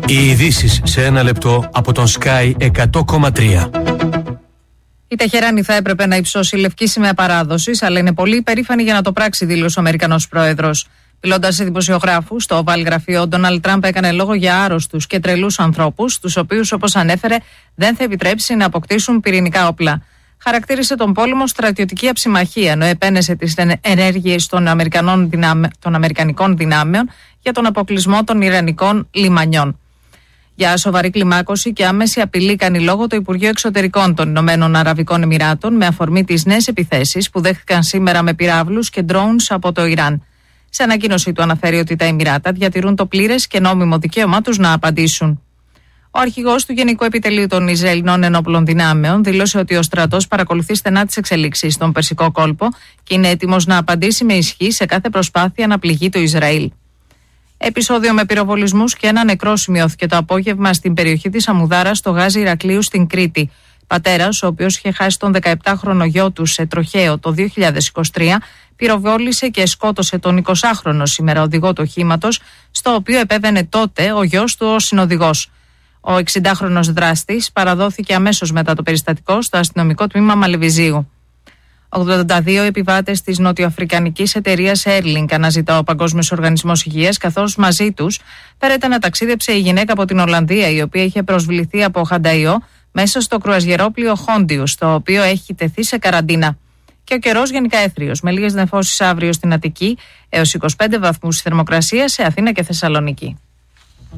Οι ειδήσεις σε ένα λεπτό από τον Sky 100,3. Η Τεχεράνη θα έπρεπε να υψώσει λευκή σημαία παράδοσης, αλλά είναι πολύ υπερήφανη για να το πράξει, δήλωσε ο Αμερικανός πρόεδρος. Μιλώντας σε δημοσιογράφους, στο Oval γραφείο, ο Ντόναλντ Τραμπ έκανε λόγο για άρρωστους και τρελούς ανθρώπους, τους οποίους, όπως ανέφερε, δεν θα επιτρέψει να αποκτήσουν πυρηνικά όπλα. Χαρακτήρισε τον πόλεμο στρατιωτική αψημαχία, ενώ επένεσε τις ενέργειες των αμερικανικών δυνάμεων για τον αποκλεισμό των ιρανικών λιμανιών. Για σοβαρή κλιμάκωση και άμεση απειλή κάνει λόγο το Υπουργείο Εξωτερικών των Ηνωμένων Αραβικών Εμιράτων με αφορμή τις νέες επιθέσεις που δέχτηκαν σήμερα με πυράβλους και drones από το Ιράν. Σε ανακοίνωσή του αναφέρει ότι τα Εμιράτα διατηρούν το πλήρες και νόμιμο δικαίωμά τους να απαντήσουν. Ο αρχηγός του Γενικού Επιτελείου των Ισραηλινών Ενόπλων Δυνάμεων δήλωσε ότι ο στρατός παρακολουθεί στενά τις εξελίξεις στον Περσικό κόλπο και είναι έτοιμος να απαντήσει με ισχύ σε κάθε προσπάθεια να πληγεί το Ισραήλ. Επεισόδιο με πυροβολισμούς και ένα νεκρό σημειώθηκε το απόγευμα στην περιοχή της Αμουδάρα στο Γάζι Ηρακλείου στην Κρήτη. Πατέρας, ο οποίος είχε χάσει τον 17χρονο γιο του σε τροχαίο το 2023, πυροβόλησε και σκότωσε τον 20χρονο σήμερα οδηγό του οχήματος, στο οποίο επέβαινε τότε ο γιος του ως συνοδηγός. Ο 60χρονος δράστης παραδόθηκε αμέσως μετά το περιστατικό στο αστυνομικό τμήμα Μαλεβιζίου. 82 επιβάτες της νοτιοαφρικανικής εταιρείας Airlink αναζητά ο Παγκόσμιος Οργανισμός Υγείας, καθώς μαζί τους φέρεται να ταξίδεψε η γυναίκα από την Ολλανδία, η οποία είχε προσβληθεί από χανταϊό μέσα στο κρουαζιερόπλοιο Χόντιους, το οποίο έχει τεθεί σε καραντίνα. Και ο καιρός γενικά έθριος, με λίγες νεφώσεις αύριο στην Αττική έως 25 βαθμούς η θερμοκρασία σε Αθήνα και Θεσσαλονίκη.